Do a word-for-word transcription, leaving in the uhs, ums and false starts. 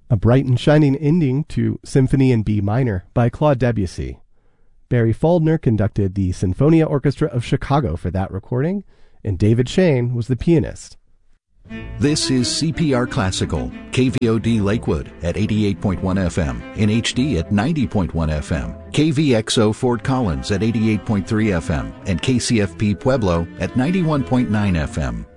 A bright and shining ending to Symphony in B minor by Claude Debussy. Barry Faulkner conducted the Sinfonia Orchestra of Chicago for that recording, and David Shane was the pianist. This is C P R Classical, K V O D Lakewood at eighty-eight point one F M, in H D at ninety point one F M, K V X O Fort Collins at eighty-eight point three F M, and K C F P Pueblo at ninety-one point nine F M.